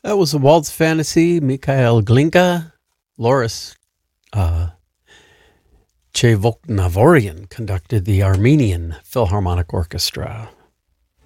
That was a waltz fantasy. Mikhail Glinka, Loris Chevoknavorian conducted the Armenian Philharmonic Orchestra.